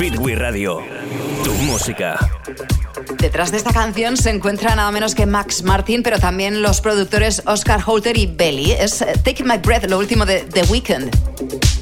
Speed We Radio. Tu música. Detrás de esta canción se encuentra nada menos que Max Martin, pero también los productores Oscar Holter y Belly. Es Take My Breath, lo último de The Weeknd.